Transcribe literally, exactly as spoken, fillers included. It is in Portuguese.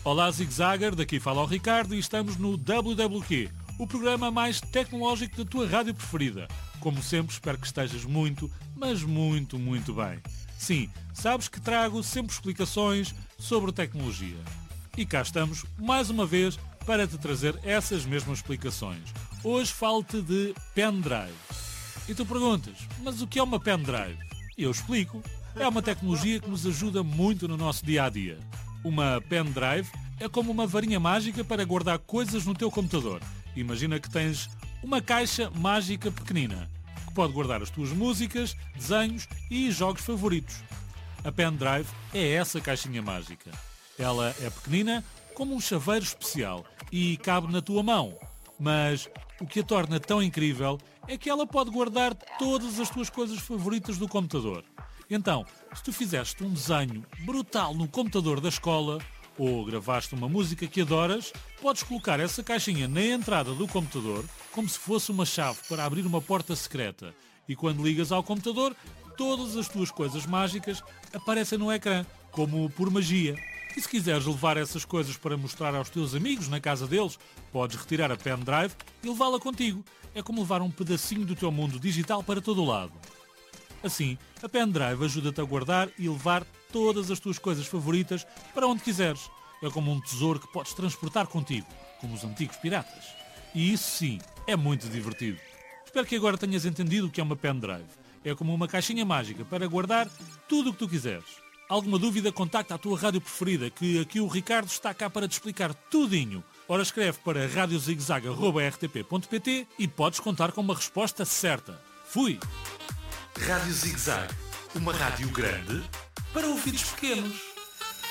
Olá, Zigzagger, daqui fala o Ricardo e estamos no W W Q, o programa mais tecnológico da tua rádio preferida. Como sempre, espero que estejas muito, mas muito, muito bem. Sim, sabes que trago sempre explicações sobre tecnologia. E cá estamos, mais uma vez, para te trazer essas mesmas explicações. Hoje falo-te de pendrive. E tu perguntas, mas o que é uma pendrive? E eu explico. É uma tecnologia que nos ajuda muito no nosso dia-a-dia. Uma pendrive é como uma varinha mágica para guardar coisas no teu computador. Imagina que tens uma caixa mágica pequenina, que pode guardar as tuas músicas, desenhos e jogos favoritos. A pendrive é essa caixinha mágica. Ela é pequenina, como um chaveiro especial, e cabe na tua mão. Mas o que a torna tão incrível é que ela pode guardar todas as tuas coisas favoritas do computador. Então, se tu fizeste um desenho brutal no computador da escola ou gravaste uma música que adoras, podes colocar essa caixinha na entrada do computador como se fosse uma chave para abrir uma porta secreta. E quando ligas ao computador, todas as tuas coisas mágicas aparecem no ecrã, como por magia. E se quiseres levar essas coisas para mostrar aos teus amigos na casa deles, podes retirar a pendrive e levá-la contigo. É como levar um pedacinho do teu mundo digital para todo o lado. Assim, a pendrive ajuda-te a guardar e levar todas as tuas coisas favoritas para onde quiseres. É como um tesouro que podes transportar contigo, como os antigos piratas. E isso sim, é muito divertido. Espero que agora tenhas entendido o que é uma pendrive. É como uma caixinha mágica para guardar tudo o que tu quiseres. Alguma dúvida, contacta a tua rádio preferida, que aqui o Ricardo está cá para te explicar tudinho. Ora, escreve para radiozigzag arroba r t p ponto p t e podes contar com uma resposta certa. Fui! Rádio Zigzag, uma rádio grande para ouvidos pequenos.